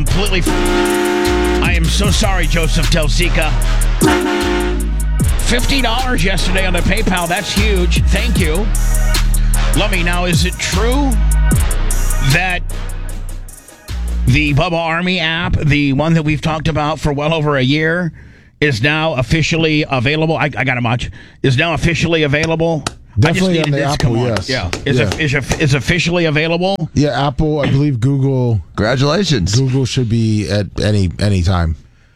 Completely. I am so sorry, Joseph Telsica. $50 yesterday on the PayPal. That's huge. Thank you. Lummy, now is it true that the Bubba Army app, the one that we've talked about for well over a year, is now officially available? I got a much. Is now officially available? Definitely on the Apple, yes. Yeah. Is officially available? Yeah, Apple, I believe Google. Congratulations. Google should be at any time.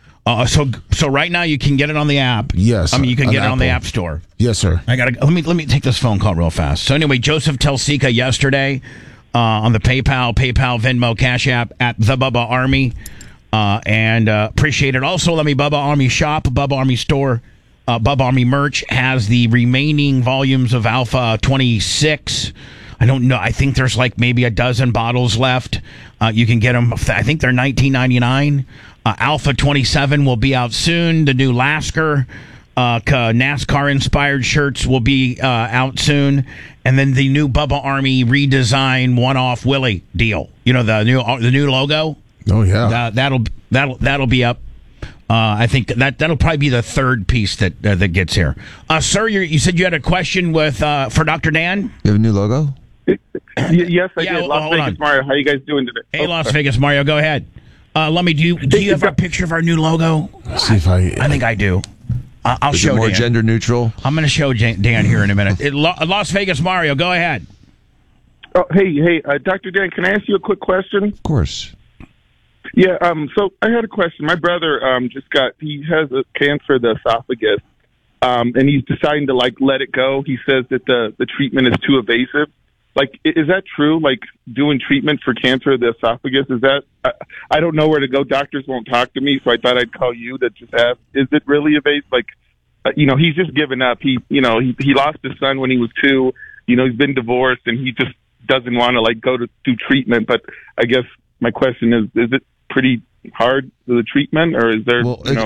So right now you can get it on the app. Yes. I mean, you can get it on the Apple. App Store. Yes, sir. Let me take this phone call real fast. So anyway, Joseph Telsica yesterday on the PayPal, Venmo, Cash App at the Bubba Army, and appreciate it. Also, let me Bubba Army shop, Bubba Army store. Bubba Army merch has the remaining volumes of Alpha 26. I don't know. I think there's like maybe a dozen bottles left. You can get them. I think they're $19.99. Alpha 27 will be out soon. The new Lasker NASCAR-inspired shirts will be out soon. And then the new Bubba Army redesign one-off Willie deal. You know, the new logo? Oh, yeah. That'll be up. I think that'll probably be the third piece that gets here. Sir, you said you had a question for Dr. Dan? You have a new logo? Yes, I did. Las Vegas Mario. How you guys doing today? Hey, Las Vegas Mario, go ahead. Let me. Do you have a picture of our new logo? Let's see if I think I do. I'll Is show it more Dan. gender neutral? I'm going to show Dan here in a minute. Las Vegas Mario, go ahead. Oh, hey, Dr. Dan, can I ask you a quick question? Of course. Yeah, so I had a question. My brother he has a cancer of the esophagus, and he's deciding to, let it go. He says that the treatment is too evasive. Is that true? Doing treatment for cancer of the esophagus, is that, I don't know where to go. Doctors won't talk to me, so I thought I'd call you to just ask, is it really evasive? He's just given up. He lost his son when he was 2. He's been divorced, and he just doesn't want to, go to do treatment. But I guess my question is it pretty hard, the treatment, or is there,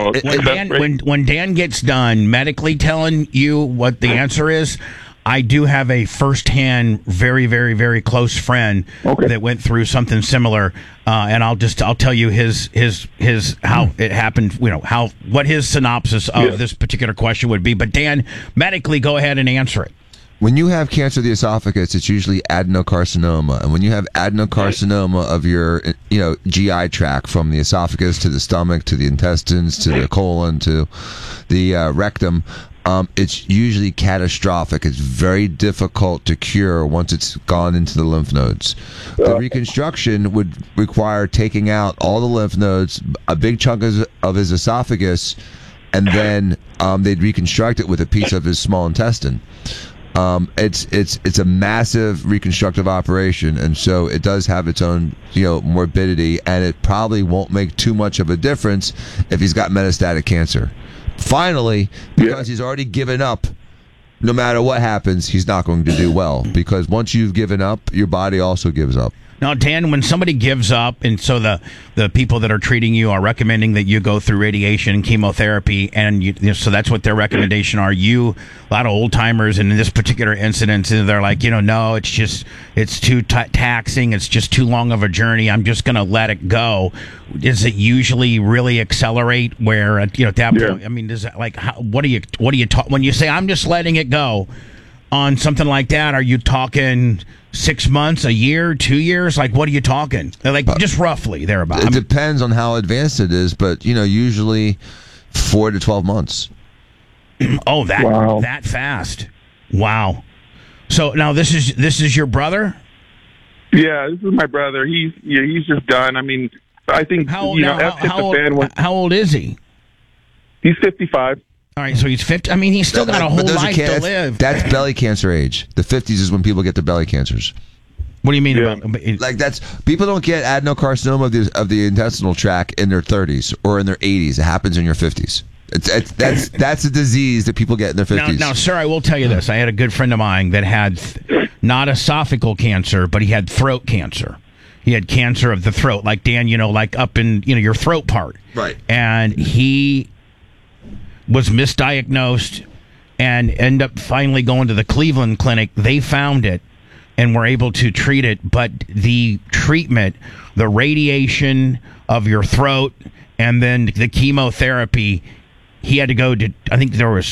when Dan gets done medically telling you what the answer is, I do have a firsthand, very, very, very close friend that went through something similar, and I'll tell you his how it happened. What his synopsis of this particular question would be. But Dan, medically, go ahead and answer it. When you have cancer of the esophagus, it's usually adenocarcinoma. And when you have adenocarcinoma of your, GI tract, from the esophagus to the stomach to the intestines to the colon to the rectum, it's usually catastrophic. It's very difficult to cure once it's gone into the lymph nodes. The reconstruction would require taking out all the lymph nodes, a big chunk of his esophagus, and then they'd reconstruct it with a piece of his small intestine. It's a massive reconstructive operation, and so it does have its own morbidity, and it probably won't make too much of a difference if he's got metastatic cancer. Finally, because he's already given up, no matter what happens, he's not going to do well, because once you've given up, your body also gives up. Now, Dan, when somebody gives up, and so the people that are treating you are recommending that you go through radiation and chemotherapy, and so that's what their recommendation are. A lot of old timers, and in this particular incident, they're like, no, it's too taxing, it's just too long of a journey. I'm just going to let it go. Does it usually really accelerate? Where at that point, I mean, does it what do you talk when you say I'm just letting it go on something like that? Are you talking 6 months, a year, 2 years? What are you talking? Just roughly thereabouts. It depends on how advanced it is, but usually 4 to 12 months. Oh, that fast! Wow. So now this is your brother? Yeah, this is my brother. He's just done. I mean, I think how old is he? He's 55. All right, so he's 50. I mean, he's still got a whole life to live. That's belly cancer age. The 50s is when people get their belly cancers. What do you mean? That's people don't get adenocarcinoma of the intestinal tract in their 30s or in their 80s. It happens in your 50s. That's a disease that people get in their 50s. Now, sir, I will tell you this. I had a good friend of mine that had not esophageal cancer, but he had throat cancer. He had cancer of the throat, like Dan, up in your throat part. Right. And he was misdiagnosed and ended up finally going to the Cleveland Clinic. They found it, and were able to treat it. But the treatment, the radiation of your throat, and then the chemotherapy, he had to go to, I think there was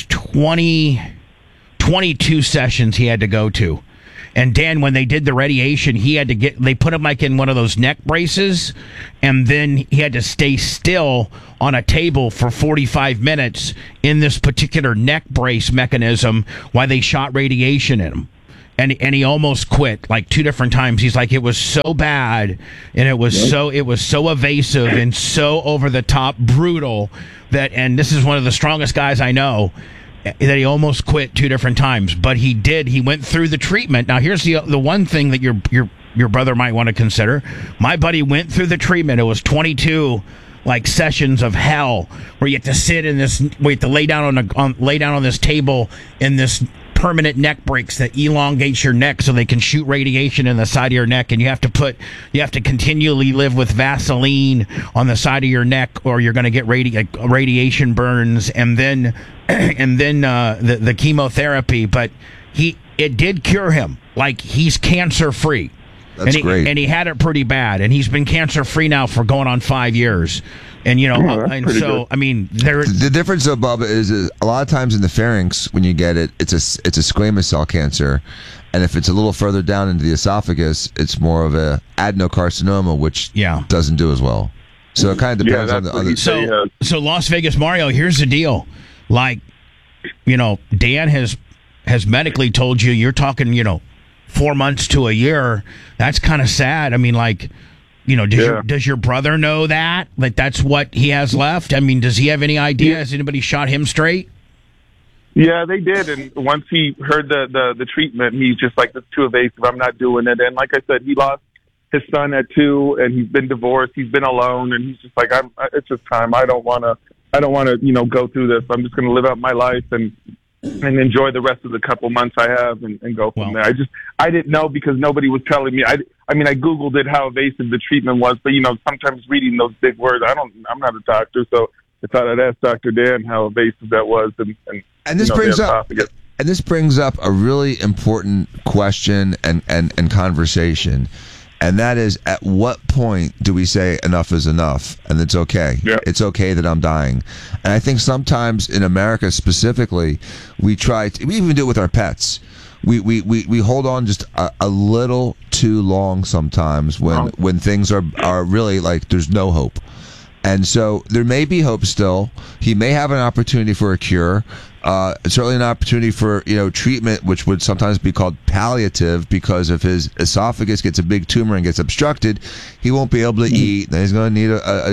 22 sessions he had to go to. And Dan, when they did the radiation, they put him like in one of those neck braces, and then he had to stay still on a table for 45 minutes in this particular neck brace mechanism while they shot radiation in him. And he almost quit like 2 different times. He's like, it was so bad, and it was so evasive and so over the top brutal that, and this is one of the strongest guys I know, that he almost quit 2 different times, but he did. He went through the treatment. Now, here's the one thing that your brother might want to consider. My buddy went through the treatment. It was 22 sessions of hell where you have to sit in this, where you have to lay down on this table in this permanent neck brace that elongates your neck so they can shoot radiation in the side of your neck, and you have to continually live with Vaseline on the side of your neck, or you're going to get radiation burns, and then the chemotherapy. But it did cure him. Like, he's cancer free. That's great. And he had it pretty bad, and he's been cancer free now for going on 5 years. And and so good. I mean, the difference though, Bubba, is a lot of times in the pharynx when you get it, it's a squamous cell cancer, and if it's a little further down into the esophagus, it's more of a adenocarcinoma, which doesn't do as well. So it kind of depends on the other. So Las Vegas Mario, here's the deal, Dan has medically told you you're talking 4 months to a year. That's kind of sad. I mean, does your brother know that? That's what he has left? I mean, does he have any idea? Has anybody shot him straight? Yeah, they did. And once he heard the treatment, he's just like, it's too evasive. I'm not doing it. And like I said, he lost his son at 2, and he's been divorced. He's been alone, and he's just like, it's just time. I don't want to, go through this. I'm just going to live out my life and enjoy the rest of the couple months I have and go from there. I didn't know because nobody was telling me. I mean, I Googled it, how evasive the treatment was, but sometimes reading those big words, I'm not a doctor, so I thought I'd ask Dr. Dan how evasive that was. And this brings up a really important question and conversation. And that is, at what point do we say enough is enough and it's okay? Yeah. It's okay that I'm dying. And I think sometimes in America specifically, we even do it with our pets. We hold on just a little too long sometimes when things are really like there's no hope. And so there may be hope still. He may have an opportunity for a cure. Certainly an opportunity for treatment, which would sometimes be called palliative, because if his esophagus gets a big tumor and gets obstructed, he won't be able to eat. Then he's going to need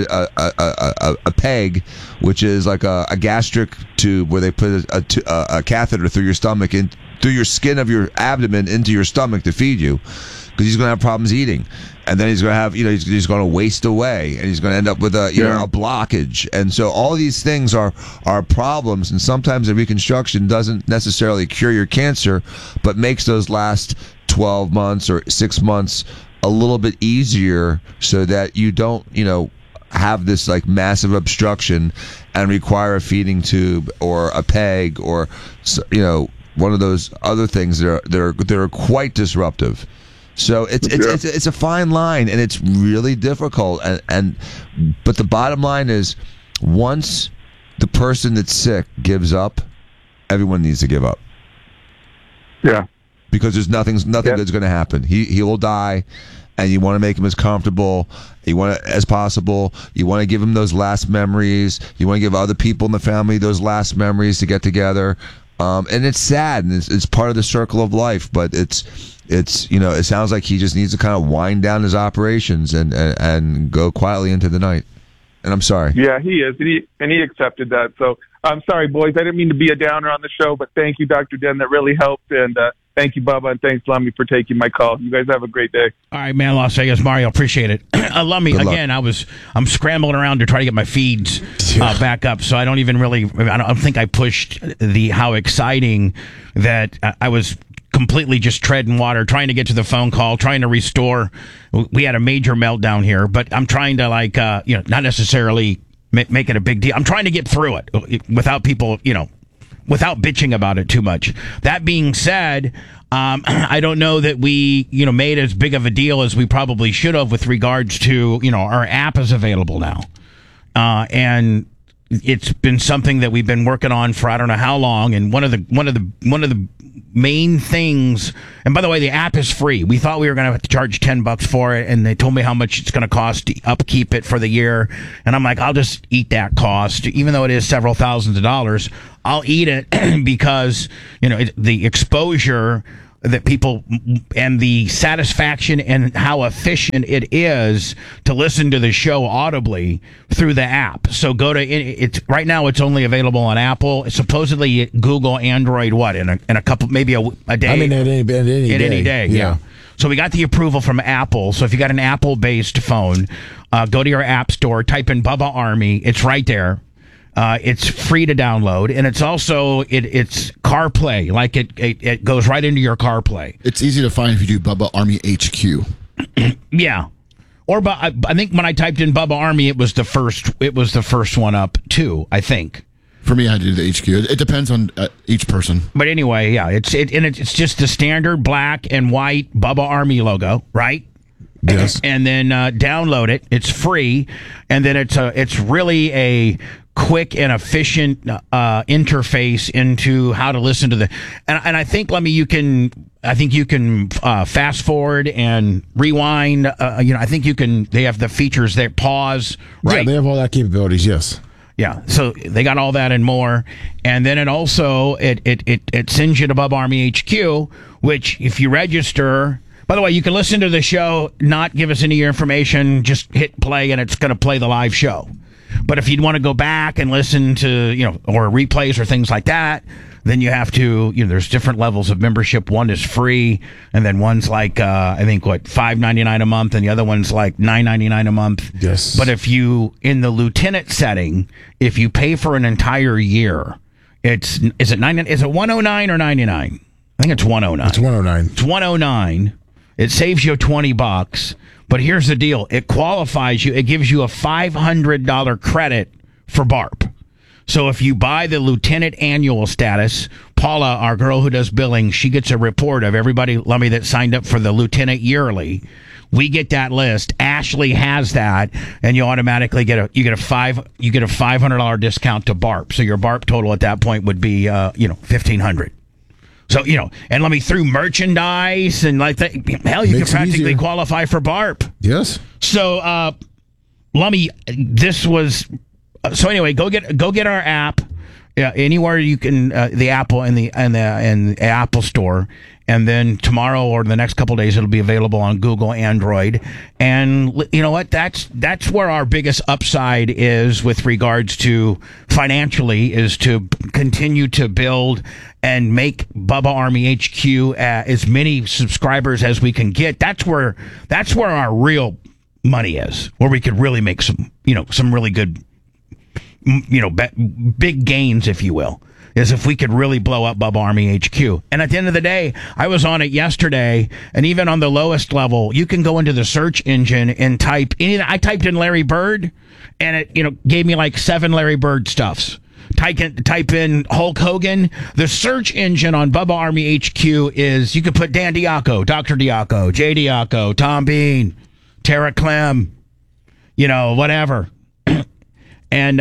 a PEG, which is like a gastric tube where they put a catheter through your stomach through your skin of your abdomen into your stomach to feed you, because he's going to have problems eating. And then he's going to have, he's going to waste away, and he's going to end up with a blockage. And so all these things are problems, and sometimes the reconstruction doesn't necessarily cure your cancer, but makes those last 12 months or 6 months a little bit easier, so that you don't, have this like massive obstruction and require a feeding tube or a PEG or, one of those other things that are quite disruptive. So it's a fine line, and it's really difficult. But the bottom line is, once the person that's sick gives up, everyone needs to give up. Yeah. Because there's nothing that's going to happen. He will die, and you want to make him as comfortable as possible. You want to give him those last memories. You want to give other people in the family those last memories to get together. And it's sad, and it's part of the circle of life, but it sounds like he just needs to kind of wind down his operations and go quietly into the night. And I'm sorry. Yeah, he is. And he accepted that. So I'm sorry, boys. I didn't mean to be a downer on the show, but thank you, Dr. Den. That really helped. And thank you, Bubba. And thanks, Lummy, for taking my call. You guys have a great day. All right, man. Las Vegas Mario, appreciate it. Lummy, again, I'm scrambling around to try to get my feeds back up. So I don't think I pushed how exciting that I was completely just treading water, trying to get to the phone call, trying to restore. We had a major meltdown here, but I'm trying to not necessarily make it a big deal. I'm trying to get through it without people, without bitching about it too much. That being said, I don't know that we, made as big of a deal as we probably should have with regards to, our app is available now. And it's been something that we've been working on for I don't know how long. And one of the main things, and by the way, the app is free. We thought we were going to have to charge $10 for it, and they told me how much it's going to cost to upkeep it for the year. And I'm like, I'll just eat that cost, even though it is several thousands of dollars. I'll eat it because the exposure that people and the satisfaction and how efficient it is to listen to the show audibly through the app. So go to it's right now. It's only available on Apple. It's supposedly Google, Android. What in a couple, maybe a day. I mean, at any day. Yeah. So we got the approval from Apple. So if you got an Apple-based phone, go to your app store, type in Bubba Army. It's right there. It's free to download, and it's also it's CarPlay. Like it goes right into your CarPlay. It's easy to find if you do Bubba Army HQ. Yeah, or I think when I typed in Bubba Army, it was the first one up too. I think. For me, I had to do the HQ. It depends on each person. But anyway, yeah, it's just the standard black and white Bubba Army logo, right? Yes. And then download it. It's free, and then it's really a quick and efficient interface into how to listen to and I think you can fast forward and rewind. I think they have the features there, pause. Right. Yeah, they have all that capabilities. Yes. Yeah, so they got all that and more, and then it also it sends you to Bubba Army HQ, which if you register. By the way, you can listen to the show, not give us any information, just hit play, and it's going to play the live show. But if you'd want to go back and listen to, or replays or things like that, then you have to, there's different levels of membership. One is free, and then one's like, I think, $5.99 a month, and the other one's like $9.99 a month. Yes. But if you, in the lieutenant setting, if you pay for an entire year, is it $109 or $99? I think it's $109. It's $109. It's $109. It saves you $20, but here's the deal. It qualifies you. It gives you a $500 credit for BARP. So if you buy the lieutenant annual status, Paula, our girl who does billing, she gets a report of everybody, Lummy, that signed up for the lieutenant yearly. We get that list. Ashley has that, and you automatically get a $500 discount to BARP. So your BARP total at that point would be $1,500. So, and let me through merchandise and like that. Hell, you can practically qualify for BARP. Yes. So, Lummy, this was. So anyway, go get our app. Anywhere you can, the Apple and the Apple Store, and then tomorrow or the next couple of days it'll be available on Google, Android, and you know what? That's where our biggest upside is with regards to financially is to continue to build and make Bubba Army HQ as many subscribers as we can get. That's where our real money is, where we could really make some really good. Big gains, if you will, is if we could really blow up Bubba Army HQ. And at the end of the day, I was on it yesterday, and even on the lowest level, you can go into the search engine and type in. I typed in Larry Bird, and it gave me like 7 Larry Bird stuffs. Type in Hulk Hogan. The search engine on Bubba Army HQ is you could put Dan Diaco, Dr. Diaco, Jay Diaco, Tom Bean, Tara Clem, whatever. And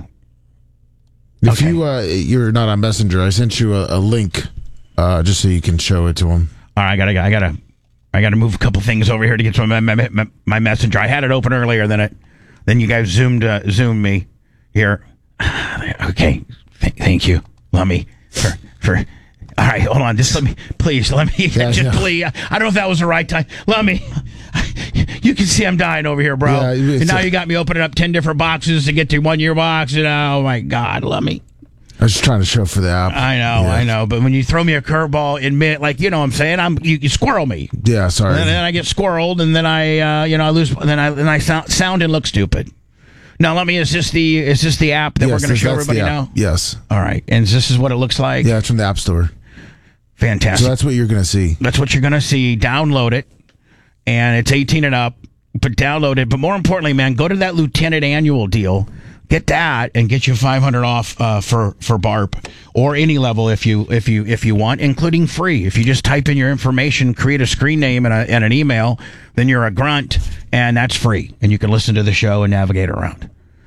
if you're not on Messenger, I sent you a link just so you can show it to them. All right, I gotta move a couple things over here to get to my Messenger. I had it open earlier, then you guys zoomed me here. Okay, thank you, Lummy, for. All right, hold on. Just let me. Please. Please. I don't know if that was the right time. Lummy. You can see I'm dying over here, bro. Yeah, and now you got me opening up 10 different boxes to get to 1 year box. And oh my God, Lummy. I was just trying to show for the app. I know. But when you throw me a curveball, admit, what I'm saying, you squirrel me. Yeah, sorry. And then I get squirreled, and then I lose. And then I sound and look stupid. Now, Lummy, is this the app that we're going to show everybody now? Yes. All right. And this is what it looks like. Yeah, it's from the App Store. Fantastic. So that's what you're going to see. That's what you're going to see. Download it. And it's 18 and up, but download it. But more importantly, man, go to that Lieutenant Annual deal. Get that and get you 500 off for BARP or any level if you want, including free. If you just type in your information, create a screen name and an email, then you're a grunt, and that's free, and you can listen to the show and navigate around.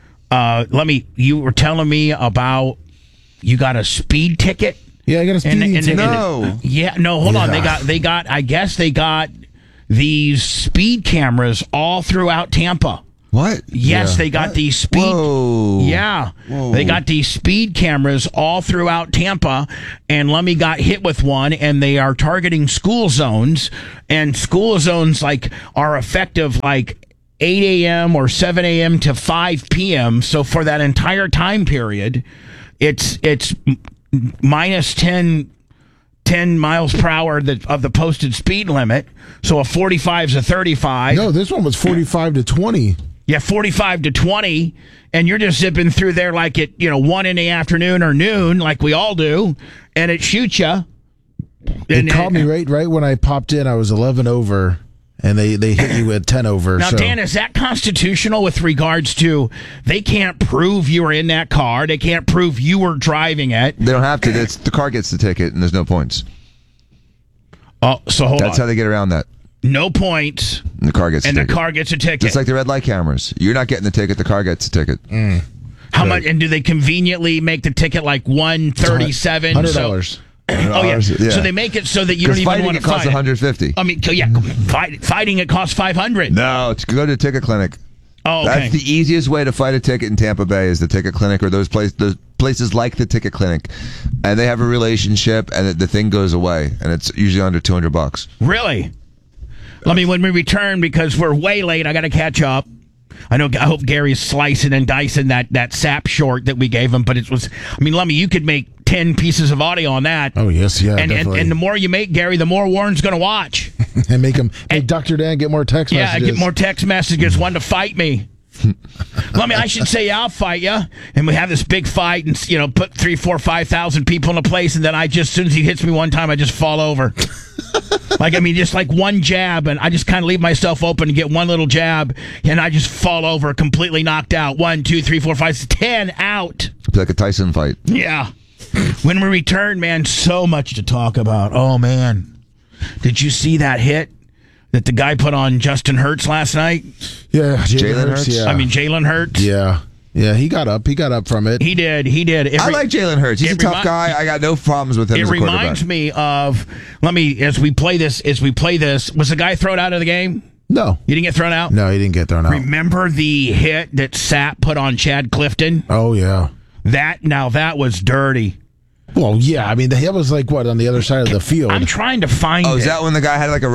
You were telling me about you got a speed ticket. Yeah, I got a speeding ticket. Hold on. They got. I guess they got these speed cameras all throughout Tampa. What? Yes, Yeah. they got these speed. Whoa. Yeah, Whoa. they got these speed cameras all throughout Tampa, and Lummy got hit with one, and they are targeting school zones, and school zones are effective 8 a.m. or 7 a.m. to 5 p.m. So for that entire time period, it's minus 10 miles per hour of the posted speed limit. So a 45 is a 35. No, this one was 45 to 20. Yeah, 45 to 20, and you're just zipping through there like at 1 in the afternoon or noon, like we all do, and it shoots you. It caught me right when I popped in. I was 11 over, and they hit you at 10 over. Now, so. Dan, is that constitutional with regards to they can't prove you were in that car? They can't prove you were driving it? They don't have to. The car gets the ticket, and there's no points. Oh, so hold on. That's how they get around that. No points. And the car gets and the the ticket. car gets a ticket. Just like the red light cameras. You're not getting the ticket. The car gets the ticket. How much? And do they convenently make the ticket like $137? $100. Oh yeah. So they make it so that you don't even fighting want it to fight. costs $150. I mean, yeah, fighting it costs $500. No, go to the ticket clinic. Oh, okay. That's the easiest way to fight a ticket in Tampa Bay is the ticket clinic or those places like the ticket clinic, and they have a relationship, and the thing goes away, and it's usually under $200. Really? Let me when we return because we're way late. I got to catch up. I hope Gary's slicing and dicing that sap short that we gave him, but it was. I mean, Lummy, you could make 10 pieces of audio on that. Oh yes, yeah, definitely. And the more you make, Gary, the more Warren's going to watch. and make Dr. Dan get more text messages. Yeah, get more text messages. One to fight me. Lummy, I should say I'll fight you, and we have this big fight, and put 3, 4, 5,000 people in a place, and then as soon as he hits me one time, I just fall over. Just like one jab, and I just kind of leave myself open and get one little jab, and I just fall over, completely knocked out. 1, 2, 3, 4, 5, 10 out. It's like a Tyson fight. Yeah. When we return, man, so much to talk about. Oh man, did you see that hit that the guy put on Justin Hurts last night? Yeah, Jalen Hurts. Yeah. I mean, Jalen Hurts. Yeah. Yeah, he got up. He got up from it. He did. I like Jalen Hurts. He's a tough guy. I got no problems with him as a quarterback. It reminds me of. As we play this, was the guy thrown out of the game? No. You didn't get thrown out? No, he didn't get thrown out. Remember the hit that Sapp put on Chad Clifton? Oh yeah. That was dirty. Well, yeah. I mean, that was like what on the other side of the field. I'm trying to find. Oh, is that when the guy had like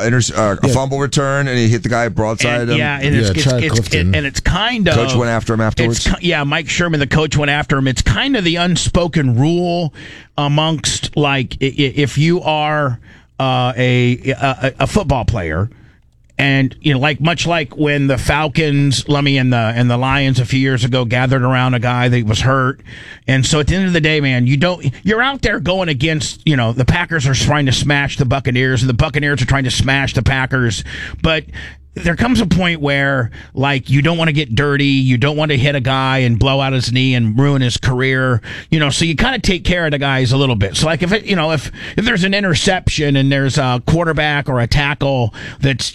a fumble return and he hit the guy broadside? Chad Clifton. And it's kind of coach went after him afterwards. Mike Sherman, the coach, went after him. It's kind of the unspoken rule amongst if you are a football player. And much like when the Falcons, Lummy, and the Lions a few years ago gathered around a guy that was hurt, and so at the end of the day, man, you're out there going against the Packers are trying to smash the Buccaneers, and the Buccaneers are trying to smash the Packers, but there comes a point where you don't want to get dirty, you don't want to hit a guy and blow out his knee and ruin his career, so you kind of take care of the guys a little bit. So if there's an interception and there's a quarterback or a tackle that's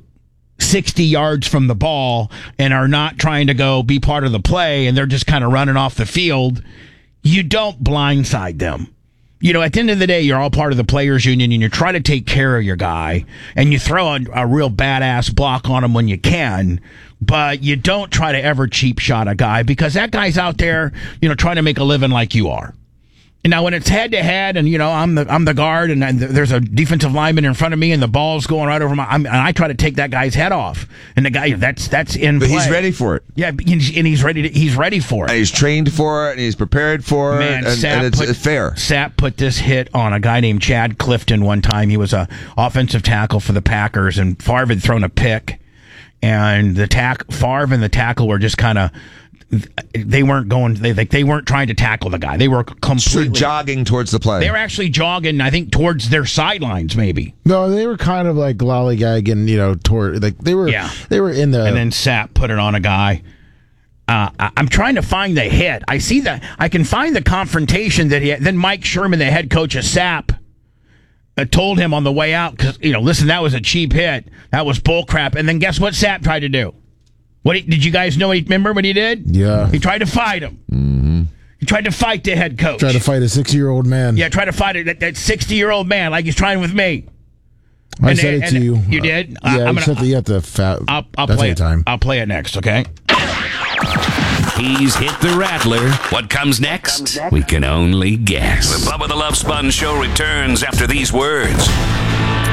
60 yards from the ball and are not trying to go be part of the play and they're just kind of running off the field, you don't blindside them. At the end of the day, you're all part of the players union and you try to take care of your guy and you throw a real badass block on him when you can, but you don't try to ever cheap shot a guy because that guy's out there, trying to make a living like you are. And now when it's head to head and I'm the guard and there's a defensive lineman in front of me and the ball's going right over and I try to take that guy's head off and the guy that's in play. But he's ready for it. Yeah, and he's ready for it. And he's trained for it and he's prepared for it. And it's fair. Sapp put this hit on a guy named Chad Clifton one time. He was a offensive tackle for the Packers and Favre had thrown a pick and Favre and the tackle were just kind of they weren't trying to tackle the guy. They were completely jogging towards the play. They were actually jogging, I think, towards their sidelines, maybe. No, they were kind of like lollygagging, toward they were in the. And then Sapp put it on a guy. I'm trying to find the hit. I see that I can find the confrontation that he had. Then Mike Sherman, the head coach of SAP, told him on the way out, because, listen, that was a cheap hit. That was bull crap. And then guess what SAP tried to do? Did you guys know? Remember what he did? Yeah. He tried to fight him. Mm-hmm. He tried to fight the head coach. Tried to fight a 60-year-old man. Yeah, tried to fight that 60-year-old man like he's trying with me. I said it to you. You did? Yeah, you have to I'll that's play it. time. I'll play it next, okay? He's hit the rattler. What comes next? We can only guess. The Bubba the Love Sponge Show returns after these words.